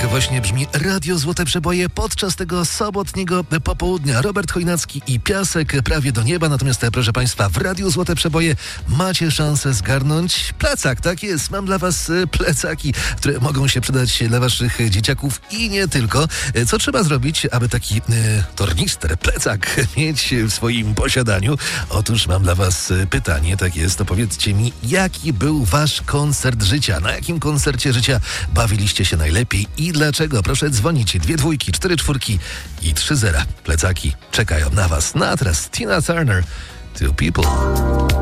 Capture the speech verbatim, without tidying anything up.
Tak właśnie brzmi Radio Złote Przeboje podczas tego sobotniego popołudnia. Robert Chojnacki i Piasek prawie do nieba. Natomiast, proszę Państwa, w Radiu Złote Przeboje macie szansę zgarnąć plecak. Tak jest, mam dla Was plecaki, które mogą się przydać dla Waszych dzieciaków i nie tylko. Co trzeba zrobić, aby taki y, tornister, plecak mieć w swoim posiadaniu? Otóż mam dla Was pytanie, tak jest, to powiedzcie mi, jaki był Wasz koncert życia? Na jakim koncercie życia bawiliście się najlepiej i dlaczego? Proszę dzwonić. Dwie dwójki, cztery czwórki i trzy zera. Plecaki czekają na Was. No a teraz Tina Turner, Two People.